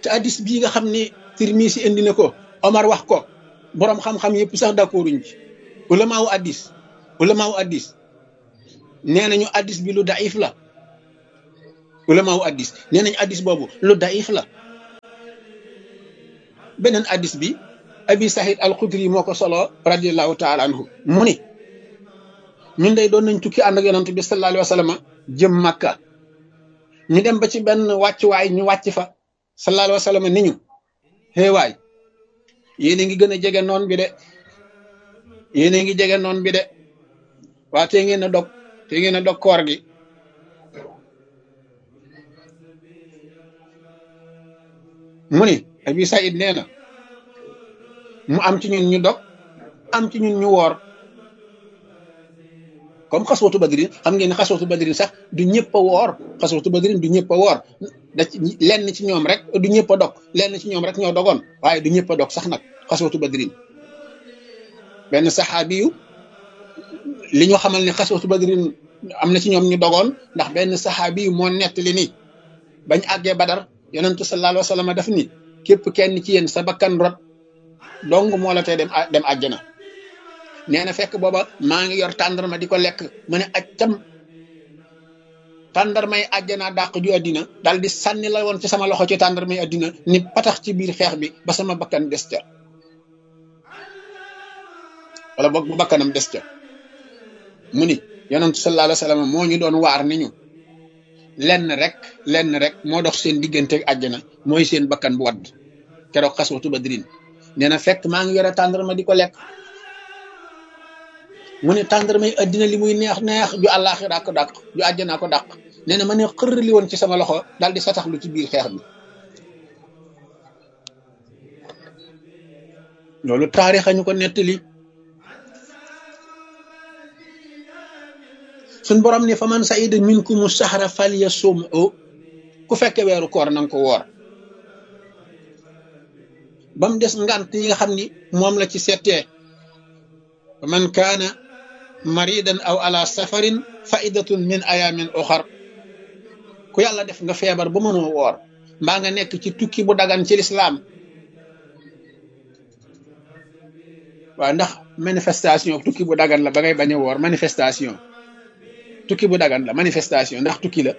te hadis bii nga xam ni Tirmisi indi na ko Omar wax ko boroom xam-xam yëpp sax d'accorduñ ci ulamaawu hadis nee nañu hadis bi lu daif la ulamaawu hadis nee nañu hadis boobu lu daif la beneen hadis bi Abi Sahid al-Khudri moo ko solo radiyallahu taala anhu mu ni ñun day doon nañ tukki ànd ak yonent bi sallallahu alayhi wa sallam jëm Makka ñu dem ba ci benn wàccuwaay ñu wàcc fa sallallahu alayhi wa sallam ni ñu xéewaay yéen a ngi gën a jege noon bi de yéen a ngi jege noon bi de waa te ngeen a dog koor gi mu ni Abi Saïd nee na mu am ci ñun ñu dog am ci ñun ñu woor comme xaswatu badrin xam ngeen ne xaswatu badrin sax du ñëpp a woor xaswatu badrin du ñëpp a woor da ci lenn ci ñoom rek du ñëpp a dog lenn ci ñoom rek ñoo dogoon waaye du ñëpp a dog sax nag xaswatu badrin benn saxaabi yu li ñu xamal ne xaswatu badrin am na ci ñoom ñu dogoon ndax benn saxaabi yu moo nettali ni bañ àggee Badar yonentu sallallahu alayhi wa sallam daf ni képp kenn ci yéen sa bakkan rot dong moo la tey dem àjjana nee na fekk booba maa ngi yor tàndarma di ko lekk ma ne accam tàndarmay àjjana dàq ju àddina daal di sànni la woon ci sama loxo ci tàndarmay àddina ni patax ci biir xeex bi ba sama bakkan des ca wala boog bu bakkanam des ca mu ni yonentu sallallahu alayhi wa sallam moo ñu doon waar ni ñu lenn rek moo dox seen diggante ak àjjana mooy seen bakkan bu wadd keroog xaswatu badrin nee na fekk maa ngi yore tàndarma di ko lekk mu ne tàndarmay addina li muy neex ju àllaaxira ko dàq ju àjjanaa ko dàq nee na ma ne xër li woon ci sama loxo daal di sataxlu ci biir xeex bi loolu taarix ñu ko nettali suñ borom ni fa man saida minkumu sahra falyasum ku fekke weeru koor nanga ko woor ba mu des ngant yi nga xam ni moom la ci settee fa man kaana maridan aw ala safarin faidatun min ayamin uxar ku yàlla def nga feebar ba mënoo woor mbaa nga nekk ci tukki bu dagan ci lislaam waaw ndax manifestation tukki bu dagan la ba ngay bañ a woor manifestation tukki bu dagan la manifestation ndax tukki la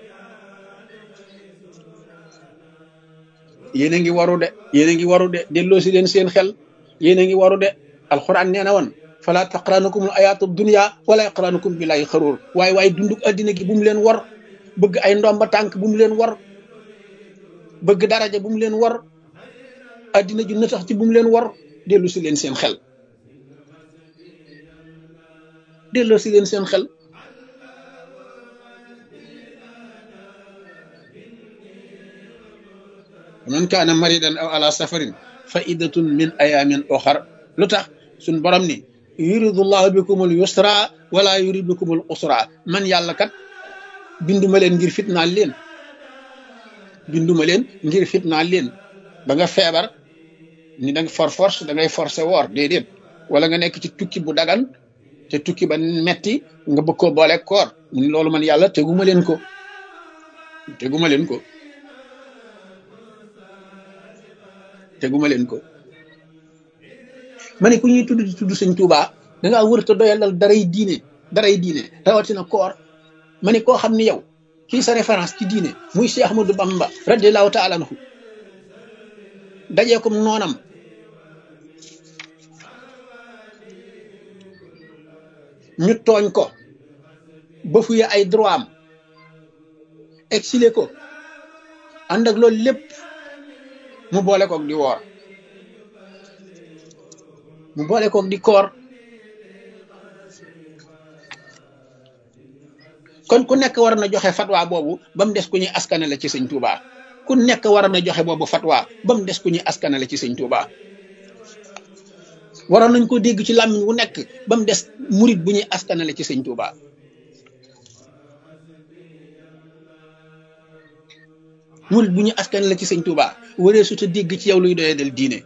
yéen a ngi waru de delloo si leen seen xel yéen a ngi waru de alquran nee na woon fala taqranukum ayatu dunya wala yaqranukum billahi xaruur waaye dunduk addina gi bu mu leen war bëgg ay ndomba tànk bu mu leen war bëgg daraja bu mu leen war addina ju na tax ci bu mu leen war dellu si leen seen xel delloo si leen seen xel man kaana maridan aw ala safarin fa iddatun min ayamin oxar lu tax suñ borom ni yuridullahu bikumul yusra wala yurid bikumul usra man yàlla kat binduma leen ngir fitnaal leen ba nga feebar ni da nga force da ngay forcé woor déedéet wala nga nekk ci tukki bu dagan te tukki ba metti nga bëgg koo boole koor mun loolu man yàlla teguma leen ko ma ne ku ñuy tudd di tudd sëñ Tuubaa dangaa wërta doyalal daray diine rawatina koor ma ne koo xam ni yow kii sa référence ci diine muy Cheikh Ahmadou Bamba radiyallahu taala anhu dajee ko noonam ñu tooñ ko ba fuye ay droit am exilé ko ànd ak loolu lépp mu boole koog di woor mu boole koog di koor kon ku nekk war na joxe fatwa boobu ba mu des ku ñuy askanale ci sëñ Touba ku nekk war na joxe boobu fatwa ba mu des ku ñuy askanale ci sëñ Touba waroon nañ ko dégg ci làmmiñ wu nekk ba mu des murit bu ñuy askanale ci sëñ Touba murit bu ñuy askanale ci sëñ Touba waree su ta dégg ci yow luy doyee del diine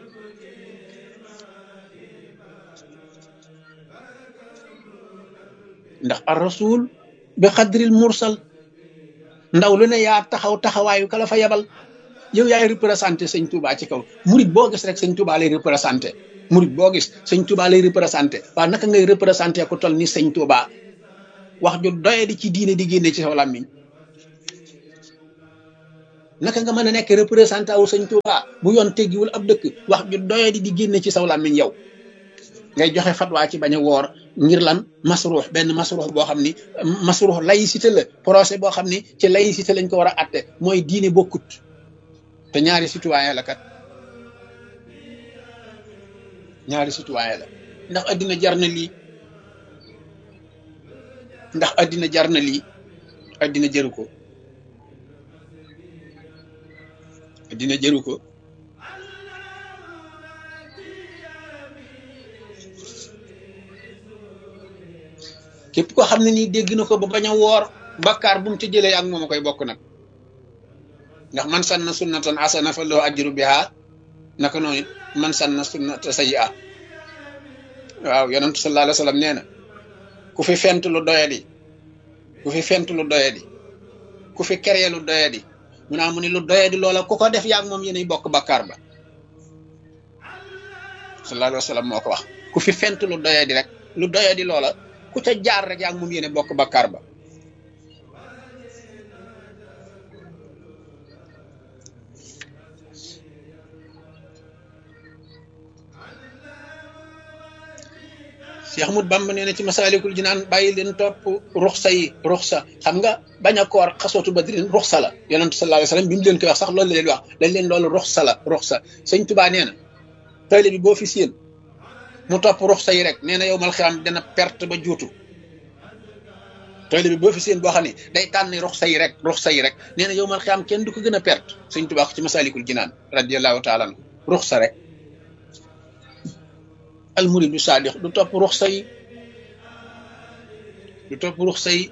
ndax ar rasul bi xadril mursal ndaw lu ne yaa taxawaayu kala fa yebal yow yaay représenté sëñ Touba ci kaw murit boo gis rek sëñ Touba lay représenté murit boo gis sëñ Touba lay représenté waaw naka ngay représenté ko toll ni sëñ Touba wax ju doye di ci diine di génne ci saw làmmiñ naka nga mën a nekk représenté wu sëñ Touba bu yoon teggiwul ab dëkk wax ju doye di génne ci saw làmmiñ yow ngay joxe fatwa ci bañ a woor ngir lan masruux benn masruux boo xam ni masruux laïcité la procès boo xam ni ci laïcité lañ ko war a atte mooy diine bokkut te ñaari citoyen la kat ñaari citoyen la ndax addina jar na lii ndax addina jar na lii addina jëru ko addina jëru ko képp koo xam ne nii dégg na ko ba bañ a woor bakkaar bu mu ci jëlee ak moom a koy bokk nag ndax man sanna sunnatan hasana fa lahu ajru biha naka noonu it man sanna sunnata sayyi'a waaw yonentu sallallahu alayhi wa sallam nee na ku fi fent lu doyadi ku fi fent lu doyadi ku fi keree lu doyadi mu naa mu ni lu doyadi loola ku ko def yaag moom yéenay bokk bakkaar ba sallallahu alayhi wa sallam moo ko wax ku fi fent lu doyadi rek lu doyadi loola ku ca jaar rek yaag moom yéene bokk bakkaar ba Cheikh Ahmadou Bamba nee na ci Masaalikul Jinaan bàyyi leen topp ruxsa yi ruxsa xam nga bañ a koor xasootu badrin ruxsa la yonentu sallallahu alayhi wasallam bi mu leen koy wax sax loolu la leen wax dañ leen loolu ruxsa la ruxsa sëñ Tuubaa nee na taalibe bi boo fi séen mu topp ruxsa yi rek nee na yow mal xiyaam dana perte ba juutu taalibe bi boo fi séen boo xam ne day tànn ruxsa yi rek nee na yow mal xiyaam kenn du ko gën a perte sëñ Tuubaa ci Masaalikul Jinaan radiyallahu taala anhu ruxsa rek al muridu saadiq du topp ruxsa yi du topp ruxsa yi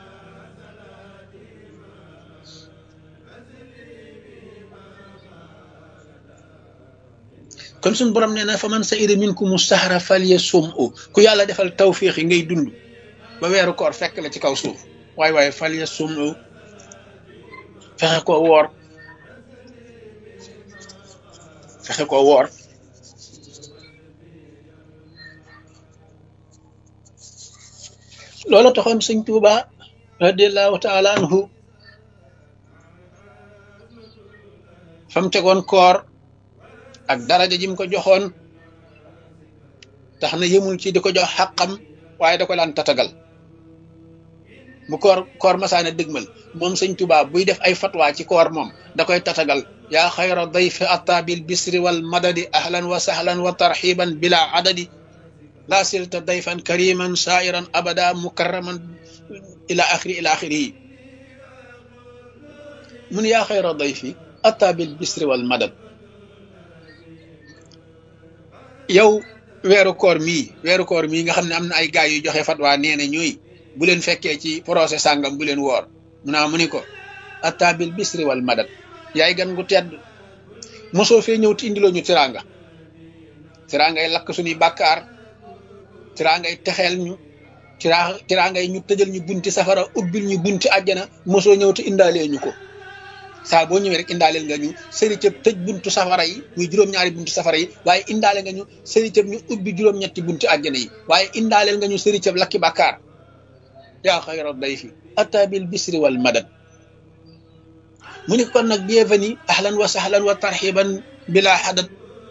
kon suñu borom nee na fa man sa'ira minkumu sahra falyasumhu ku yàlla defal tawfiix yi ngay dund ba weeru koor fekk la ci kaw suuf waaye falyasumhu fexe koo woor fexe koo woor loolu taxoon sëñ Tuuba radiallahu taala anhu fam tegoon koor ak daraja jim ko joxoon tax na yëmul ci di ko jox xàqam waaye da ko daan tatagal bu koor masaana dëgmal moom sëñ Tuuba buy def ay fatwa ci koor moom da koy tatagal yaa xayra dayfi ata bil bisri wal madadi ahlan wa sahlan wa tarxiban bila adadi la silta dayfan kariman sairan abada mukarraman ila axiri yi mun yaa xayra dayfi ata bil bisri wal madad yow weeru koor mii nga xam ne am na ay gaay yu joxe fatwa nee na ñuy bu leen fekkee ci procès sàngam bu leen woor mu ni ko ata bil bisri wal madad yaay gan gu tedd mosoo fee ñëw ti indiloo ñu tiraangay lakk suñuy bàkkaar tiraangay texeel ñu tiraangay ñu tëjal ñu bunti safara ubbil ñu bunti àjjana mosoo ñëw te indaalee ñu ko saa boo ñëwee rek indaaleel nga ñu sëri cëb tëj buntu safara yi muy juróom-ñaari buntu safara yi waaye indaale nga ñu sëri cëb ñu ubbi juróom-ñetti buntu àjjana yi waaye indaaleel nga ñu sëri cëb lakki bàkkaar yaa xayra dayfi ata bil bisri wal madad mu ni kon nag bienvenue ahlan wa sahlan wa tarxiban bila hadad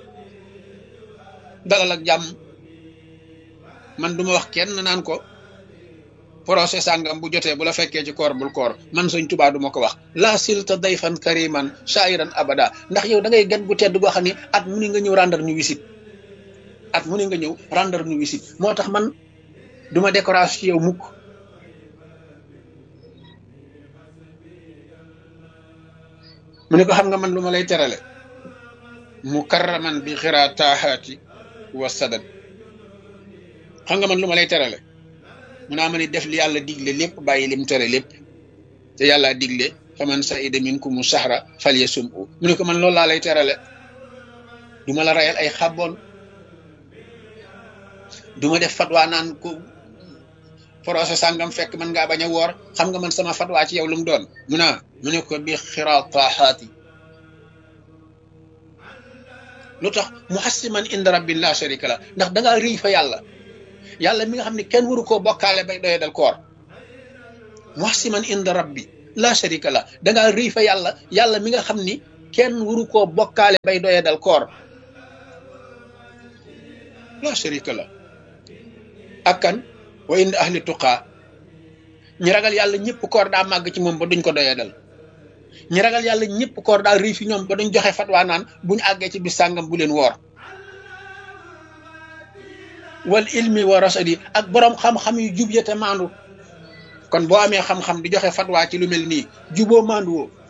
dalal ak jàmm man duma wax kenn naan ko procès sàngam bu jotee bu la fekkee ci koor bul koor man sëñ Tuubaa duma ko wax la silta dayfan kariman shairan abada ndax yow da ngay gan gu tedd goo xam ne at mu ni nga ñëw rendre ñu visite moo tax man duma décoration ci yow mukk mu ne ko xam nga man lu ma lay terale mukarraman bi xiraa taahaati wa sadad xam nga man lu ma lay terale mu naa ma ni def li yàlla digle lépp bàyyi lim tere lépp te yàlla digle faman sa'ida minkumu sahra falyasumhu mu ne ko man loolu laa lay terale du ma la rayal ay xàbboon du ma def fatwa naan ko procès sàngam fekk man ngaa bañ a woor xam nga man sama fatwa ci yow lu mu doon mu ne ko bi xiraa taahaati lu tax muhassiman inda rabbi la sharika la ndax da ngaa rëy fa yàlla yàlla mi nga xam ne kenn waru koo bokkaale bay doye dal koor muhassiman inda rabbi la sharika la da ngaa rëy fa yàlla yàlla mi nga xam ni kenn waru koo bokkaale bay doye dal koor la sharika la ak kan wa inda ahli tuqaa ñi ragal yàlla ñëpp koor daa màgg ci moom ba duñ ko doyee dal ñi ragal yàlla ñëpp koor daa rii fi ñoom ba duñ joxe fatwa naan buñ àggee ci bis sàngam bu leen woor wal ilmi wa rasadi ak borom xam-xam yu jub ya te maandu kon boo amee xam-xam di joxe fatwa ci lu mel nii juboo maandu woo